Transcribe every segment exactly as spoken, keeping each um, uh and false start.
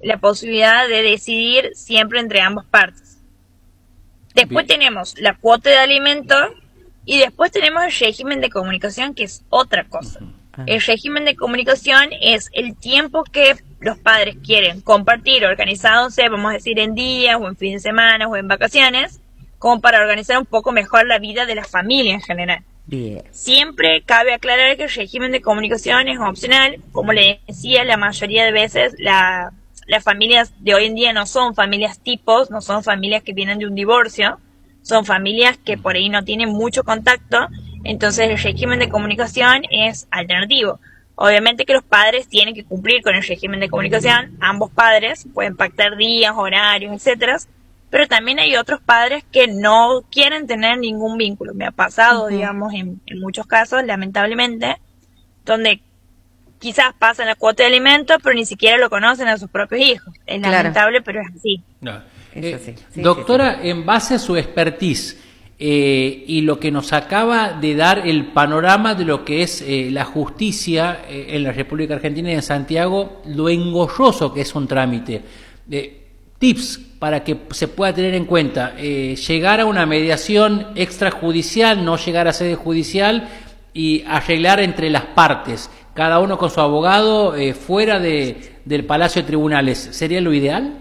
la posibilidad de decidir siempre entre ambas partes. Después Bien. tenemos la cuota de alimento y después tenemos el régimen de comunicación, que es otra cosa. El régimen de comunicación es el tiempo que los padres quieren compartir, organizándose, vamos a decir, en días o en fin de semana o en vacaciones, como para organizar un poco mejor la vida de la familia en general. Bien. Siempre cabe aclarar que el régimen de comunicación es opcional. Como le decía, la mayoría de veces la, las familias de hoy en día no son familias tipos, no son familias que vienen de un divorcio, son familias que por ahí no tienen mucho contacto, entonces el régimen de comunicación es alternativo. Obviamente que los padres tienen que cumplir con el régimen de comunicación, ambos padres pueden pactar días, horarios, etcétera, pero también hay otros padres que no quieren tener ningún vínculo. Me ha pasado, uh-huh. digamos, en, en muchos casos, lamentablemente, donde quizás pasan la cuota de alimentos, pero ni siquiera lo conocen a sus propios hijos. Es claro. lamentable, pero es así. No. Eh, sí, sí, doctora, sí, sí. en base a su expertise eh, y lo que nos acaba de dar el panorama de lo que es eh, la justicia eh, en la República Argentina y en Santiago, lo engorroso que es un trámite, eh, tips para que se pueda tener en cuenta, eh, llegar a una mediación extrajudicial, no llegar a sede judicial y arreglar entre las partes, cada uno con su abogado eh, fuera de, del Palacio de Tribunales, ¿sería lo ideal?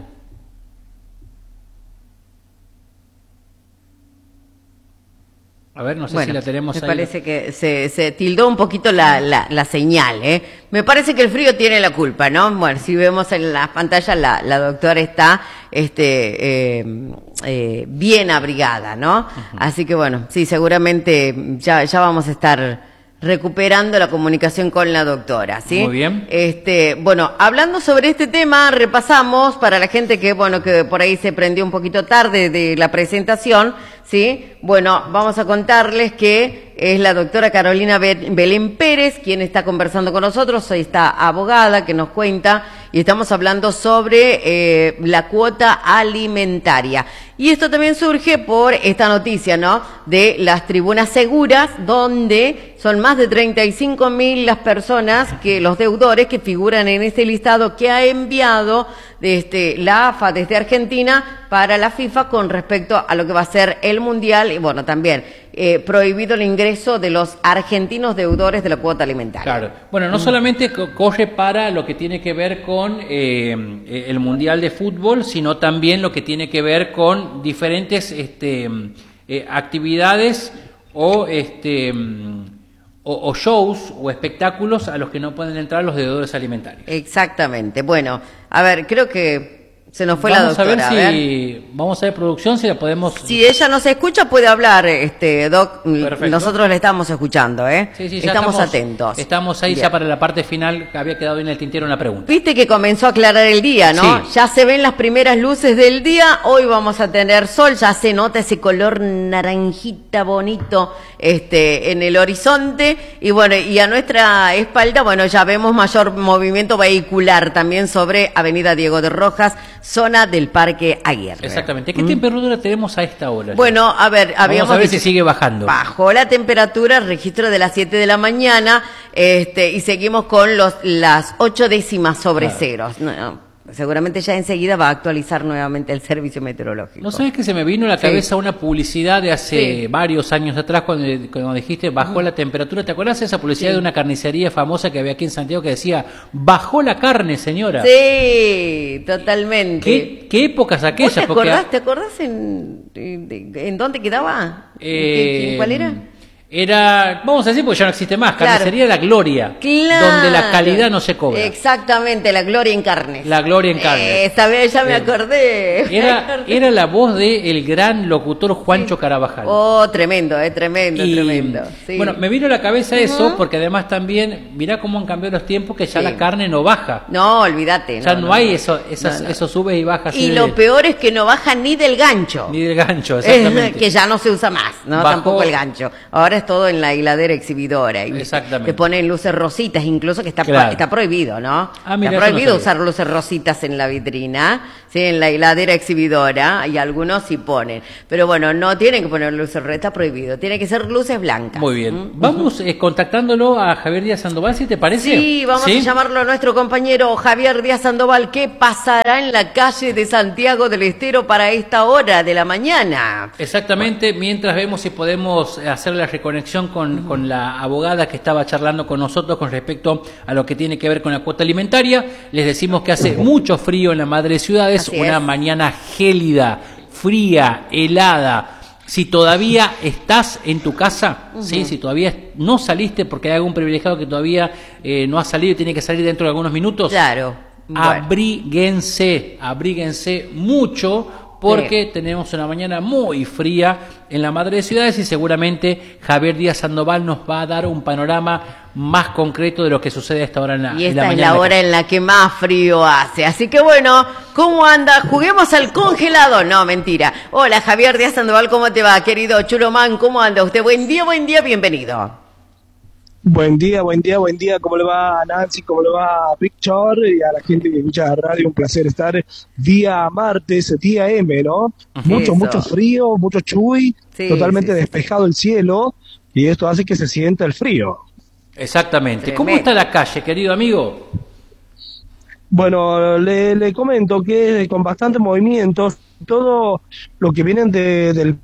A ver, no sé bueno, si la tenemos me ahí. Me parece que se, se tildó un poquito la, la, la señal, ¿eh? Me parece que el frío tiene la culpa, ¿no? Bueno, si vemos en las pantallas, la, la doctora está este, eh, eh, bien abrigada, ¿no? Uh-huh. Así que bueno, sí, seguramente ya, ya vamos a estar recuperando la comunicación con la doctora, ¿sí? Muy bien. Este, bueno, hablando sobre este tema, repasamos para la gente que, bueno, que por ahí se prendió un poquito tarde de la presentación, ¿sí? Bueno, vamos a contarles que es la doctora Carolina Belén Pérez quien está conversando con nosotros, esta abogada que nos cuenta, y estamos hablando sobre eh, la cuota alimentaria. Y esto también surge por esta noticia, ¿no? De las tribunas seguras, donde son más de treinta y cinco mil las personas, que los deudores que figuran en este listado que ha enviado este, la A F A desde Argentina para la FIFA con respecto a lo que va a ser el Mundial, y bueno, también eh, prohibido el ingreso de los argentinos deudores de la cuota alimentaria. Claro, bueno, no mm. solamente corre para lo que tiene que ver con eh, el Mundial de Fútbol, sino también lo que tiene que ver con diferentes este, eh, actividades o, este, o, o shows o espectáculos a los que no pueden entrar los deudores alimentarios. Exactamente. Bueno, a ver, creo que se nos fue vamos la doctora. A ver si, a ver. Vamos a ver producción, si la podemos... Si ella nos escucha, puede hablar, este Doc. Perfecto. Nosotros le estamos escuchando, ¿eh? Sí, sí, ya estamos, estamos atentos. Estamos ahí Bien. Ya para la parte final, que había quedado en el tintero una pregunta. Viste que comenzó a aclarar el día, ¿no? Sí. Ya se ven las primeras luces del día, hoy vamos a tener sol, ya se nota ese color naranjita bonito este, en el horizonte, y bueno, y a nuestra espalda, bueno, ya vemos mayor movimiento vehicular también sobre Avenida Diego de Rojas, zona del Parque Aguirre. Exactamente. ¿Qué ¿Mm? temperatura tenemos a esta hora? Bueno, a ver, habíamos... Vamos a ver si sigue bajando. Bajó la temperatura, registro de las siete de la mañana, este, y seguimos con los las ocho décimas sobre claro. ceros. No, no. Seguramente ya enseguida va a actualizar nuevamente el servicio meteorológico. ¿No sabes que se me vino a la cabeza sí. una publicidad de hace sí. varios años atrás cuando, cuando dijiste bajó uh-huh. la temperatura? ¿Te acuerdas de esa publicidad sí. de una carnicería famosa que había aquí en Santiago que decía bajó la carne, señora? Sí, totalmente. ¿Qué, qué épocas aquellas? ¿Te acordás, Porque... ¿te acordás en, en, en dónde quedaba? Eh, ¿En, ¿Cuál era? Era, vamos a decir porque ya no existe más, carnicería claro. La Gloria, claro. donde la calidad no se cobra. Exactamente, la Gloria en carnes. La Gloria en carnes. Eh, esta vez ya me acordé. Era, era la voz del gran locutor Juancho sí. Carabajal. Oh, tremendo, eh, tremendo, y, tremendo. Sí. Bueno, me vino a la cabeza eso, uh-huh. porque además también, mirá cómo han cambiado los tiempos, que ya sí. la carne no baja. No, olvídate. Ya no, no, no hay no. eso, esas, no, no. esos subes y bajas. Y lo de... peor es que no baja ni del gancho. Ni del gancho, exactamente. que ya no se usa más, ¿no? Bajó, tampoco el gancho. Ahora es todo en la heladera exhibidora. Y exactamente. te ponen luces rositas, incluso que está, claro. está prohibido, ¿no? Ah, mira, está prohibido no usar luces rositas en la vitrina, ¿sí? En la heladera exhibidora, y algunos sí ponen. Pero bueno, no tienen que poner luces rosas, está prohibido. Tiene que ser luces blancas. Muy bien. ¿Mm? Vamos eh, contactándolo a Javier Díaz Sandoval, si te parece. Sí, vamos ¿Sí? a llamarlo a nuestro compañero Javier Díaz Sandoval. ¿Qué pasará en la calle de Santiago del Estero para esta hora de la mañana? Exactamente, bueno. Mientras vemos si podemos hacer la reconexión con, uh-huh. con la abogada que estaba charlando con nosotros con respecto a lo que tiene que ver con la cuota alimentaria. Les decimos que hace uh-huh. mucho frío en la madre de ciudades, Así una es. mañana gélida, fría, helada. Si todavía estás en tu casa, uh-huh. ¿sí? Si todavía no saliste porque hay algún privilegiado que todavía eh, no ha salido y tiene que salir dentro de algunos minutos, claro. Bueno. abríguense, abríguense mucho porque sí. tenemos una mañana muy fría en la madre de ciudades y seguramente Javier Díaz Sandoval nos va a dar un panorama más concreto de lo que sucede a esta hora en la, y esta en la es mañana. la hora en la que más frío hace. Así que bueno, ¿cómo anda? ¿Juguemos al congelado? No, mentira. Hola Javier Díaz Sandoval, ¿cómo te va, querido Churomán? ¿Cómo anda usted? Buen día, buen día, bienvenido. Buen día, buen día, buen día. ¿Cómo le va a Nancy? ¿Cómo le va a Víctor? Y a la gente que escucha la radio, un placer estar día martes, día M, ¿no? Mucho, Eso. mucho frío, mucho chuy, sí, totalmente sí, despejado sí. el cielo, y esto hace que se sienta el frío. Exactamente. Tremendo. ¿Cómo está la calle, querido amigo? Bueno, le, le comento que con bastante movimiento, todo lo que vienen de, del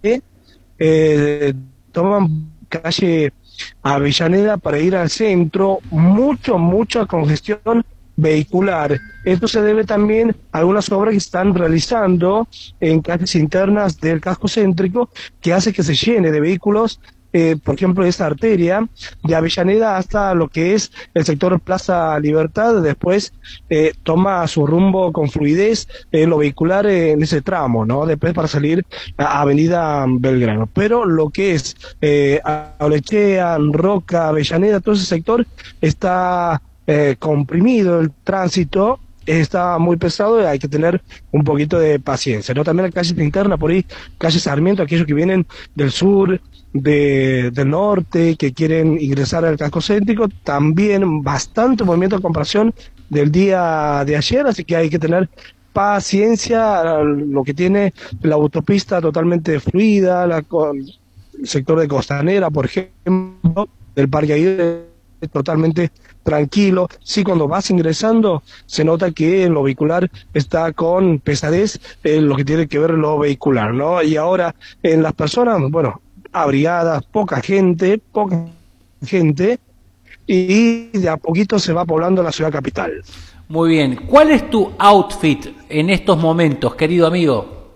eh, toman calle Avellaneda para ir al centro, mucho, mucha congestión vehicular. Esto se debe también a algunas obras que están realizando en calles internas del casco céntrico, que hace que se llene de vehículos. Eh, por ejemplo, esta arteria de Avellaneda hasta lo que es el sector Plaza Libertad, después eh, toma su rumbo con fluidez en eh, lo vehicular eh, en ese tramo, ¿no? Después para salir a Avenida Belgrano. Pero lo que es eh, Aulechea, Roca, Avellaneda, todo ese sector está eh, comprimido el tránsito, está muy pesado y hay que tener un poquito de paciencia, ¿no? También la calle interna, por ahí, calle Sarmiento, aquellos que vienen del sur, de, del norte, que quieren ingresar al casco céntrico, también bastante movimiento de comparación del día de ayer, así que hay que tener paciencia. Lo que tiene la autopista totalmente fluida, la, el sector de Costanera, por ejemplo, del Parque Aguirre, totalmente tranquilo. Sí, cuando vas ingresando se nota que en lo vehicular está con pesadez en lo que tiene que ver lo vehicular, ¿no? Y ahora en las personas, bueno, abrigadas, poca gente, poca gente, y de a poquito se va poblando la ciudad capital. Muy bien. ¿Cuál es tu outfit en estos momentos, querido amigo?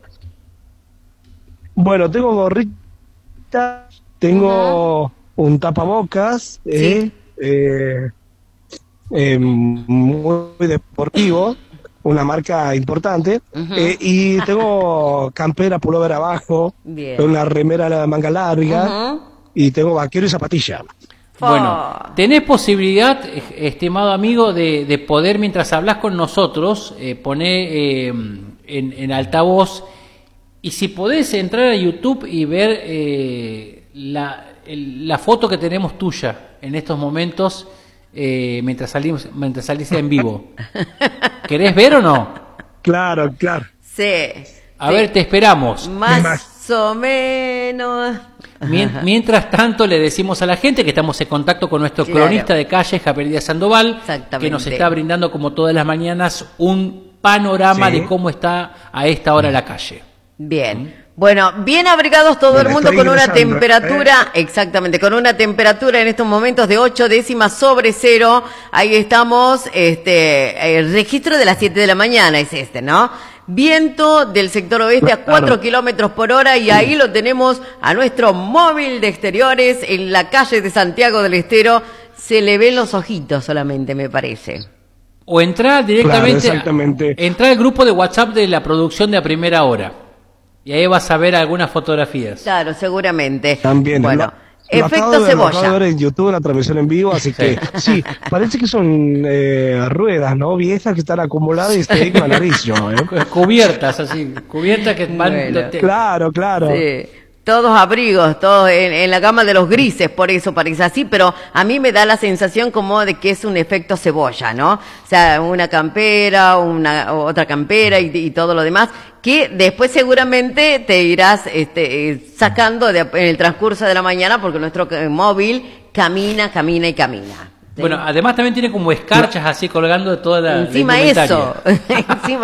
Bueno, tengo gorrita, tengo uh-huh. un tapabocas, ¿Sí? eh, eh, eh, muy deportivo, una marca importante, uh-huh. eh, y tengo campera, pullover abajo, Bien. una remera de manga larga, uh-huh. y tengo vaquero y zapatilla. Bueno, tenés posibilidad, estimado amigo, de, de poder, mientras hablas con nosotros, eh, poner eh, en, en altavoz, y si podés entrar a YouTube y ver eh, la, el, la foto que tenemos tuya en estos momentos, eh, mientras salimos, mientras salís en vivo. ¿Querés ver o no? Claro, claro. Sí. A sí. ver, te esperamos. Más o menos. Mientras tanto, le decimos a la gente que estamos en contacto con nuestro claro. cronista de calle, Javier Díaz Sandoval, que nos está brindando, como todas las mañanas, un panorama sí. de cómo está a esta hora la calle. Bien. Bueno, bien abrigados todo el mundo con una temperatura, ¿eh? exactamente, con una temperatura en estos momentos de ocho décimas sobre cero. Ahí estamos, este, el registro de las siete de la mañana es este, ¿no? Viento del sector oeste a cuatro kilómetros por hora, y ahí lo tenemos a nuestro móvil de exteriores en la calle de Santiago del Estero. Se le ven los ojitos solamente, me parece. O entrar directamente, claro, exactamente. entrar al grupo de WhatsApp de la producción de A Primera Hora. Y ahí vas a ver algunas fotografías. Claro, seguramente. También. Bueno, lo, efecto lo de, cebolla. Lo acabo de ver en YouTube, una transmisión en vivo, así que sí, parece que son eh, ruedas, ¿no? Viejas que están acumuladas y estoy ahí con la nariz yo, ¿eh? Cubiertas, así, cubiertas que van... Bueno. Te... Claro, claro. Sí. Todos abrigos, todos en, en la gama de los grises, por eso parece así, pero a mí me da la sensación como de que es un efecto cebolla, ¿no? O sea, una campera, una otra campera y, y todo lo demás, que después seguramente te irás este, sacando de, en el transcurso de la mañana, porque nuestro móvil camina, camina y camina. Bueno, además también tiene como escarchas así colgando de toda la encima la eso, encima